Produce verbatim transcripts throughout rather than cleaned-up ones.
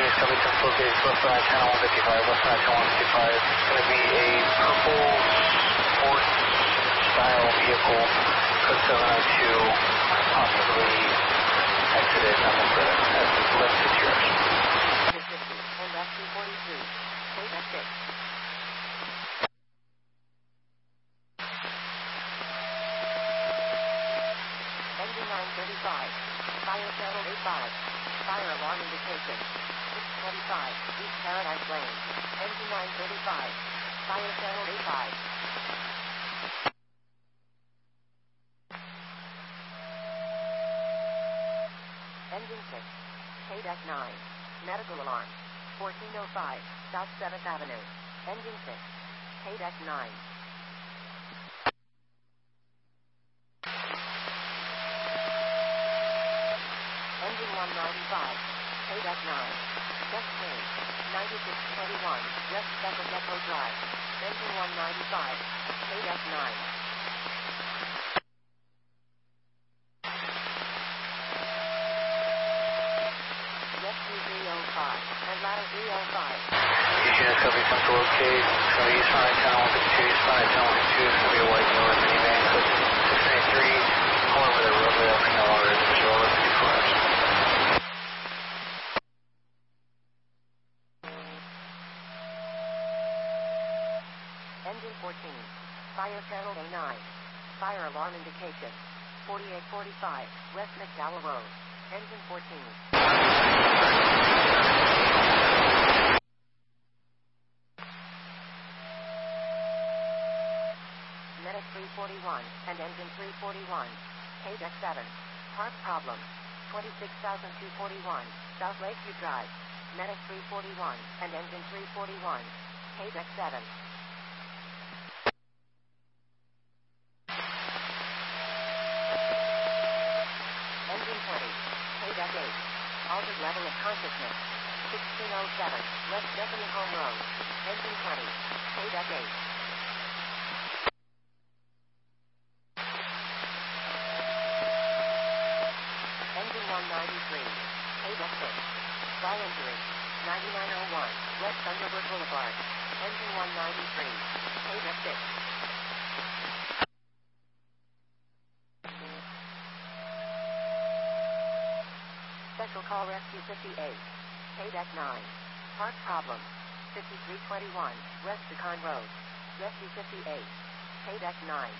Phoenix County Central Gate, left side channel one fifty-five, left side channel one fifty-five. It's going to be a purple sport style vehicle, code seven oh two, possibly exited, nothing further. That's the left is yours. And left two forty-three, take F six. Engine nine thirty-five, fire channel eighty-five, fire alarm indication. six twenty-five, East Paradise Lane. Engine nine thirty-five, fire channel eighty-five. Engine six, K D E C nine, medical alarm. fourteen oh five, South seventh Avenue. Engine six, K D E C nine. Engine one ninety-five, K D E C nine. Just change, ninety-six twenty-one, West Becca Depot Drive. Engine one ninety-five, K D E C nine. West three oh five, and ladder three oh five. East Unit Copy Central locate. It's going to be East Side channel one fifty-two, East Side channel one fifty-two. It's going to be a white Miller minivan, code six ninety-three. All over the roadway, up no longer is visual, let's do cars. Engine fourteen, fire channel A nine, fire alarm indication, forty-eight forty-five, West McDowell Road, engine fourteen. Medic three forty-one, and engine three forty-one, K D E C seven, park problem, twenty-six thousand two forty-one, South Lakeview Drive, Medic three forty-one, and engine three forty-one, K D E C seven. Engine twenty, K D E C eight, altered level of consciousness, sixteen oh seven, West Bethany Home Road, engine twenty, K D E C eight. Engine one ninety-three, K D E C six, fly injury, ninety-nine oh one, West Thunderbird Boulevard, engine one ninety-three, K D E C six. Special Call Rescue fifty-eight, K D E C nine, park problem, fifty-three twenty-one, West Pecan Road, Rescue fifty-eight, K D E C nine.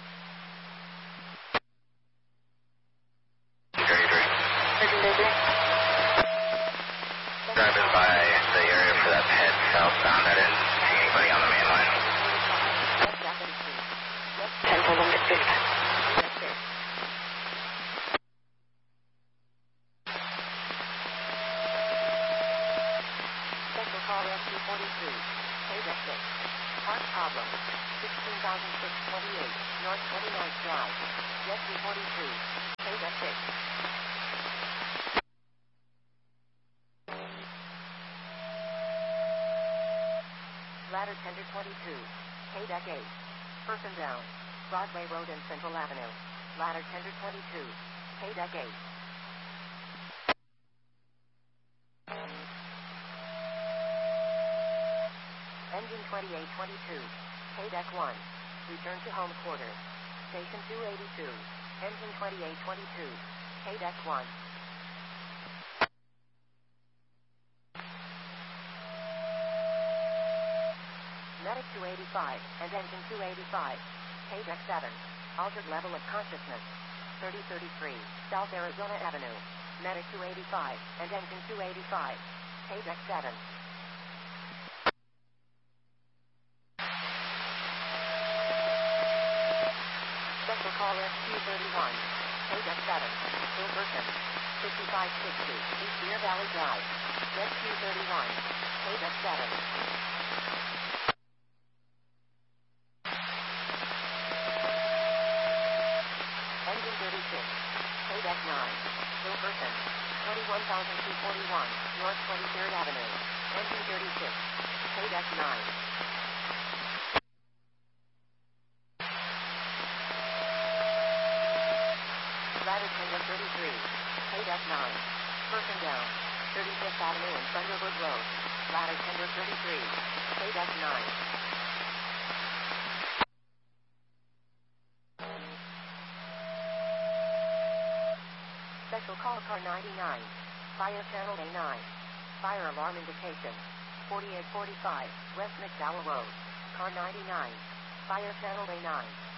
Driving by the area for that pit southbound, I didn't see anybody on the main line. West Athens Street, West Central one fifty-five. K D E C six. Special Call Rescue forty-three, K D E C six, park problem, sixteen thousand six twenty-eight, North twenty-ninth Drive, Rescue forty-three, K D E C six. Ladder Tender twenty-two, K D E C eight, person down, Broadway Road and Central Avenue, Ladder Tender twenty-two, K D E C eight. Engine twenty-eight twenty-two, K D E C one, return to home quarters, station two eighty-two, engine twenty-eight twenty-two, K D E C one. Medic two eighty-five, and engine two eighty-five, K D E C seven, altered level of consciousness, thirty thirty-three, South Arizona Avenue, Medic two eighty-five, and engine two eighty-five, K D E C seven. Special Call Rescue thirty-one, K D E C seven, Wilburton, fifty-five sixty, East Deer Valley Drive, Rescue thirty-one, K D E C seven. Engine thirty-six, K D E C nine, Wilburton, twenty-one thousand two forty-one, North twenty-third Avenue, engine thirty-six, K D E C nine. Ladder Tender thirty-three, K D E C nine, person down, thirty-fifth Avenue and Thunderbird Road. Ladder tender thirty-three. K D E C nine. Special call car ninety-nine. Fire channel A nine. Fire alarm indication. forty-eight forty-five, West McDowell Road. Car ninety-nine. Fire channel A nine.